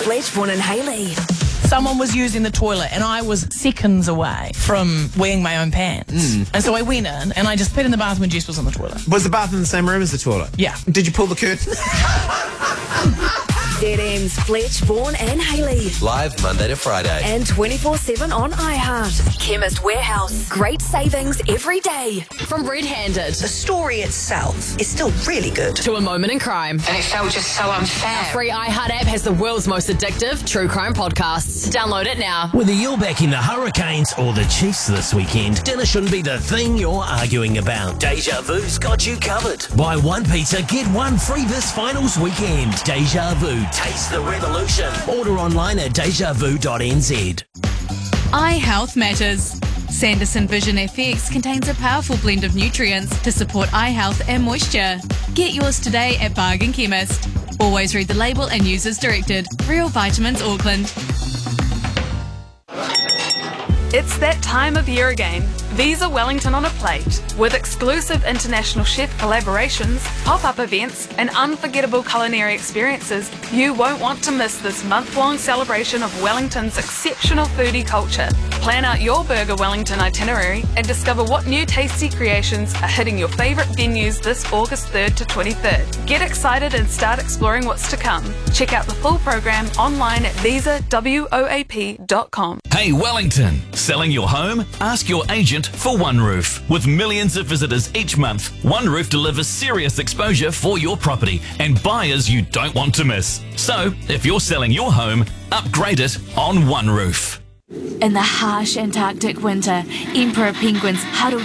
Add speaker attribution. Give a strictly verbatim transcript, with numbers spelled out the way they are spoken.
Speaker 1: Fletchborn and Hayley.
Speaker 2: Someone was using the toilet and I was seconds away from wearing my own pants. Mm. And so I went in and I just put in the bathroom and Jess was on the toilet.
Speaker 3: Was the bath in the same room as the toilet?
Speaker 2: Yeah.
Speaker 3: Did you pull the curtain?
Speaker 1: Z M's Fletchborn and Hayley.
Speaker 4: Live Monday to Friday.
Speaker 1: And twenty-four seven on iHeart. Chemist Warehouse. Great savings every day.
Speaker 5: From Red Handed
Speaker 6: The story itself is still really good.
Speaker 5: to A Moment in Crime.
Speaker 7: And it felt just so unfair.
Speaker 5: Our free iHeart app has the world's most addictive true crime podcasts. Download it now.
Speaker 8: Whether you're backing the Hurricanes or the Chiefs this weekend, dinner shouldn't be the thing you're arguing about. Deja Vu's got you covered. Buy one pizza, get one free this finals weekend. Deja Vu, taste the revolution. Order online at deja vu dot n z.
Speaker 9: Eye health matters. Sanderson Vision F X contains a powerful blend of nutrients to support eye health and moisture. Get yours today at Bargain Chemist. Always read the label and use as directed. Real Vitamins Auckland.
Speaker 10: It's that time of year again. Visa Wellington on a plate. With exclusive international chef collaborations, pop-up events and unforgettable culinary experiences, you won't want to miss this month-long celebration of Wellington's exceptional foodie culture. Plan out your Burger Wellington itinerary and discover what new tasty creations are hitting your favourite venues this August third to twenty-third. Get excited and start exploring what's to come. Check out the full program online at visa woap dot com.
Speaker 11: Hey Wellington, selling your home? Ask your agent for OneRoof. With millions of visitors each month, OneRoof delivers serious exposure for your property and buyers you don't want to miss. So, if you're selling your home, upgrade it on OneRoof.
Speaker 9: In the harsh Antarctic winter, emperor penguins huddle